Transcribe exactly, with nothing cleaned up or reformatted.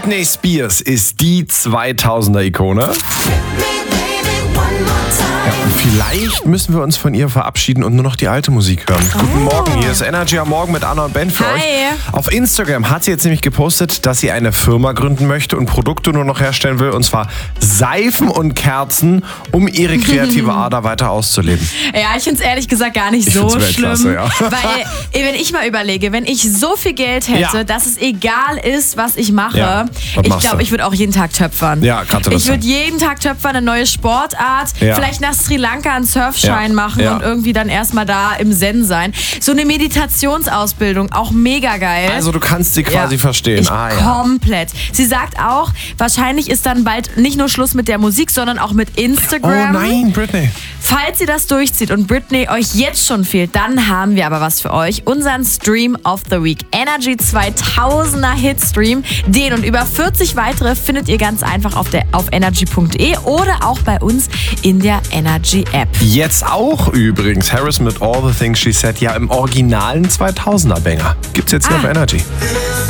Britney Spears ist die zweitausender-Ikone. Ja, und vielleicht müssen wir uns von ihr verabschieden und nur noch die alte Musik hören. Oh. Guten Morgen, hier ist Energy am Morgen mit Anna und Ben für Hi. euch. Auf Instagram hat sie jetzt nämlich gepostet, dass sie eine Firma gründen möchte und Produkte nur noch herstellen will. Und zwar Seifen und Kerzen, um ihre kreative Ader weiter auszuleben. Ja, ich finde es ehrlich gesagt gar nicht Ich so find's schlimm. Weltklasse, ja. Weil, wenn ich mal überlege, wenn ich so viel Geld hätte, Ja. dass es egal ist, was ich mache, Ja, was ich machst glaube, du? ich würde auch jeden Tag töpfern. Ja, kannst du das Ich würde jeden Tag töpfern, eine neue Sportart, Ja. vielleicht nach Sri Lanka einen Surfschein Ja. machen Ja. und irgendwie dann erstmal da im Zen sein. So eine Meditationsausbildung, auch mega geil. Also du kannst sie quasi Ja. verstehen. Ich Ah, ja. komplett. Sie sagt auch, wahrscheinlich ist dann bald nicht nur Schluss mit der Musik, sondern auch mit Oh Instagram. nein, Britney. Falls ihr das durchzieht und Britney euch jetzt schon fehlt, dann haben wir aber was für euch. Unseren Stream of the Week. Energy zweitausender Hitstream. Den und über vierzig weitere findet ihr ganz einfach auf, der, auf energy punkt de oder auch bei uns in der Energy App. Jetzt auch übrigens Harris mit All the Things She Said, ja im originalen zweitausender-Banger. Gibt's jetzt hier Ah. auf Energy.